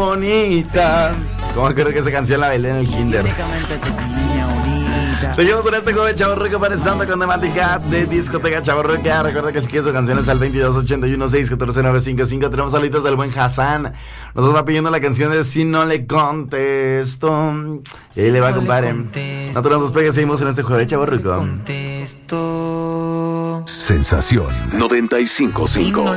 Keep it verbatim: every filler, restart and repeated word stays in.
bonita. ¿Cómo creo que esa canción la bailé en el kinder? Seguimos con este joven chavorruco pensando con temática de discoteca chavorruca. Recuerda que si quieres sus canciones al veintidós ochenta y uno seis catorce nueve cinco cinco. Tenemos saluditos del buen Hassan. Nos va pidiendo la canción de Si no le contesto. Y ahí le va, compadre. No te nos despegues, seguimos en este jueves chavorruco. Sensación noventa y cinco punto cinco.